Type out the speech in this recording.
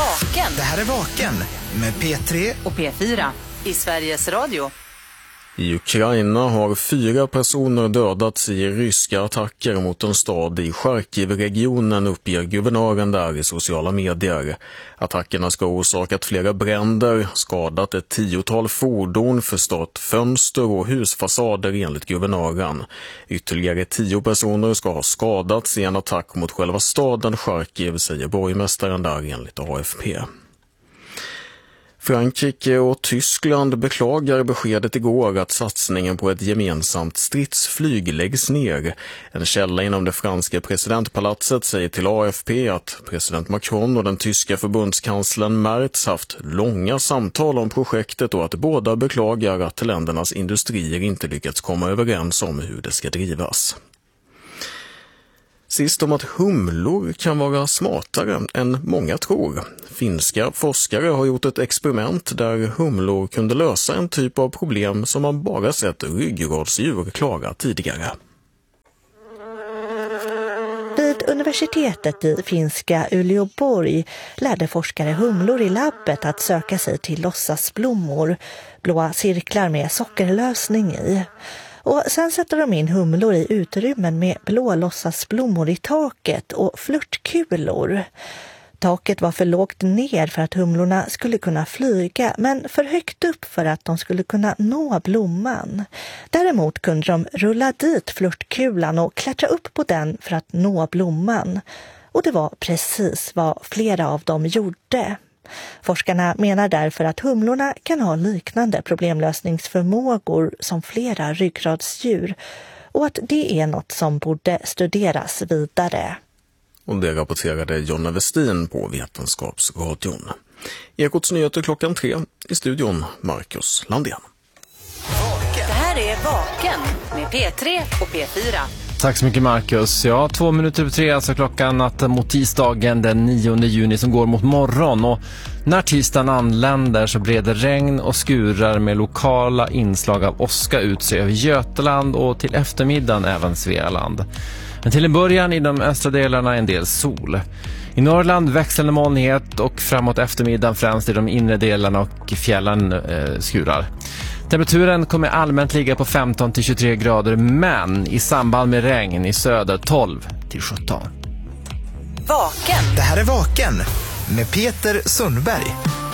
Vaken. Det här är Vaken med P3 och P4 i Sveriges Radio. I Ukraina har 4 personer dödats i ryska attacker mot en stad i Charkiv-regionen, uppger guvernören där i sociala medier. Attackerna ska ha orsakat flera bränder, skadat ett 10-tal fordon, förstört fönster och husfasader enligt guvernören. Ytterligare 10 personer ska ha skadats i en attack mot själva staden Charkiv, säger borgmästaren där enligt AFP. Frankrike och Tyskland beklagar beskedet igår att satsningen på ett gemensamt stridsflyg läggs ner. En källa inom det franska presidentpalatset säger till AFP att president Macron och den tyska förbundskanslern Merz haft långa samtal om projektet och att båda beklagar att ländernas industrier inte lyckats komma överens om hur det ska drivas. Sist om att humlor kan vara smartare än många tror. Finska forskare har gjort ett experiment där humlor kunde lösa en typ av problem som man bara sett ryggradsdjur klara tidigare. Vid universitetet i finska Uleåborg lärde forskare humlor i labbet att söka sig till låtsasblommor, blåa cirklar med sockerlösning i. Och sen sätter de in humlor i utrymmen med blå låtsasblommor i taket och flörtkulor. Taket var för lågt ner för att humlorna skulle kunna flyga, men för högt upp för att de skulle kunna nå blomman. Däremot kunde de rulla dit flörtkulan och klättra upp på den för att nå blomman. Och det var precis vad flera av dem gjorde. Forskarna menar därför att humlorna kan ha liknande problemlösningsförmågor som flera ryggradsdjur och att det är något som borde studeras vidare. Och det rapporterade Jonna Westin på Vetenskapsradion. Ekots nyheter 3:00 i studion Marcus Landén. Det här är Vaken med P3 och P4. Tack så mycket Marcus. Ja, 2:03 alltså klockan natten mot tisdagen den 9 juni som går mot morgon. Och när tisdagen anländer så breder regn och skurar med lokala inslag av åska ut sig över Götaland och till eftermiddagen även Svealand. Men till en början i de östra delarna en del sol. I Norrland växlande molnighet och framåt eftermiddagen främst i de inre delarna och fjällen skurar. Temperaturen kommer allmänt ligga på 15-23 grader, men i samband med regn i söder 12-17. Vaken. Det här är Vaken med Peter Sundberg.